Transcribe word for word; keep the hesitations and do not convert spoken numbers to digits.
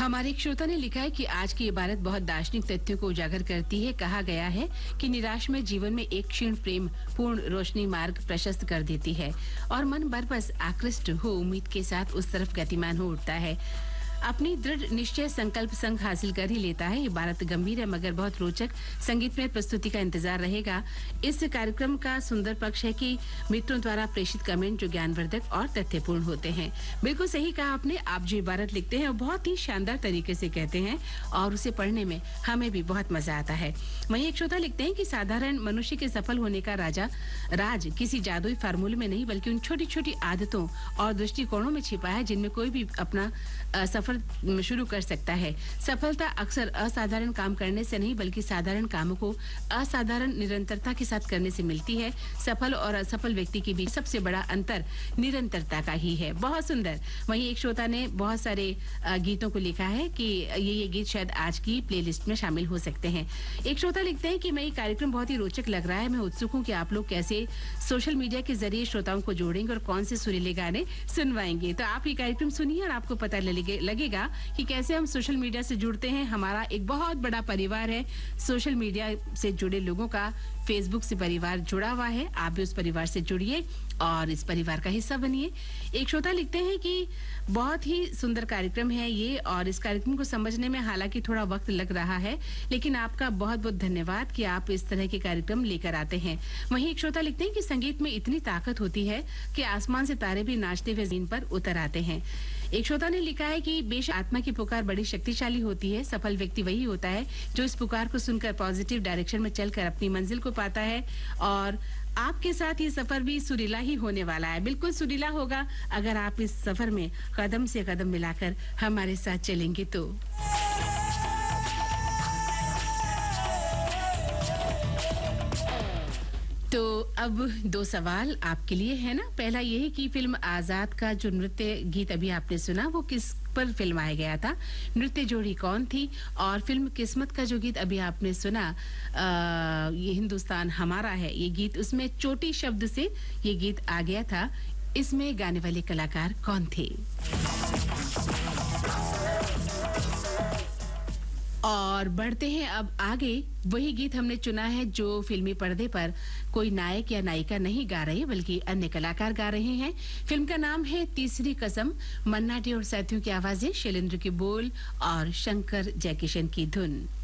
हमारे एक श्रोता ने लिखा है कि आज की इबारत बहुत दार्शनिक तथ्यों को उजागर करती है। कहा गया है कि निराश में जीवन में एक क्षीण प्रेम पूर्ण रोशनी मार्ग प्रशस्त कर देती है और मन बरबस आकृष्ट हो उम्मीद के साथ उस तरफ गतिमान हो उठता है। अपनी दृढ़ निश्चय संकल्प संग हासिल कर ही लेता है। इबारत गंभीर है मगर बहुत रोचक संगीतमय प्रस्तुति का इंतजार रहेगा। इस कार्यक्रम का सुंदर पक्ष है कि मित्रों द्वारा प्रेषित कमेंट जो ज्ञानवर्धक और तथ्यपूर्ण होते हैं। बिल्कुल सही कहा आपने। आप जो इबारत लिखते हैं बहुत ही शानदार तरीके से कहते हैं और उसे पढ़ने में हमें भी बहुत मजा आता है। वहीं एक श्रोता लिखते हैं कि साधारण मनुष्य के सफल होने का राजा राज किसी जादुई फार्मूले में नहीं बल्कि उन छोटी छोटी आदतों और दृष्टिकोणों में छिपा है जिनमें कोई भी अपना सफर शुरू कर सकता है। सफलता अक्सर असाधारण काम करने से नहीं बल्कि साधारण कामों को असाधारण निरंतरता के साथ करने से मिलती है। सफल और असफल व्यक्ति के बीच सबसे बड़ा अंतर निरंतरता का ही है। बहुत सुंदर। वहीं एक श्रोता ने बहुत सारे गीतों को लिखा है कि ये ये गीत शायद आज की प्लेलिस्ट में शामिल हो सकते हैं। एक श्रोता लिखते हैं कि मैं ये कार्यक्रम बहुत ही रोचक लग रहा है। मैं उत्सुक हूँ कि आप लोग कैसे सोशल मीडिया के जरिए श्रोताओं को जोड़ेंगे और कौन से सुरीले गाने सुनवाएंगे। तो आप ये कार्यक्रम सुनिए और आपको पता लगे लगेगा कि कैसे हम सोशल मीडिया से जुड़ते हैं। हमारा एक बहुत बड़ा परिवार है सोशल मीडिया से जुड़े लोगों का। फेसबुक से परिवार जुड़ा हुआ है। आप भी उस परिवार से जुड़िए और इस परिवार का हिस्सा बनिए। एक श्रोता लिखते हैं कि बहुत ही सुंदर कार्यक्रम है ये और इस कार्यक्रम को समझने में हालांकि थोड़ा वक्त लग रहा है लेकिन आपका बहुत बहुत धन्यवाद कि आप इस तरह के कार्यक्रम लेकर आते हैं। वहीं एक श्रोता लिखते हैं कि संगीत में इतनी ताकत होती है कि आसमान से तारे भी नाचते हुए जमीन पर उतर आते हैं। एक श्रोता ने लिखा है कि बेशक आत्मा की पुकार बड़ी शक्तिशाली होती है। सफल व्यक्ति वही होता है जो इस पुकार को सुनकर पॉजिटिव डायरेक्शन में चलकर अपनी मंजिल को पाता है और आपके साथ ये सफर भी सुरीला ही होने वाला है। बिल्कुल सुरीला होगा अगर आप इस सफर में कदम से कदम मिलाकर हमारे साथ चलेंगे तो। तो अब दो सवाल आपके लिए है ना। पहला ये है कि फिल्म आजाद का जो नृत्य गीत अभी आपने सुना वो किस पर फिल्माया गया था, नृत्य जोड़ी कौन थी और फिल्म किस्मत का जो गीत अभी आपने सुना आ, ये हिंदुस्तान हमारा है ये गीत, उसमें चोटी शब्द से ये गीत आ गया था। इसमें गाने वाले कलाकार कौन थे? और बढ़ते हैं अब आगे। वही गीत हमने चुना है जो फिल्मी पर्दे पर कोई नायक या नायिका नहीं गा रहे बल्कि अन्य कलाकार गा रहे हैं। फिल्म का नाम है तीसरी कसम। मन्ना डे और साथियों की आवाजें, शैलेंद्र के बोल और शंकर जयकिशन की धुन।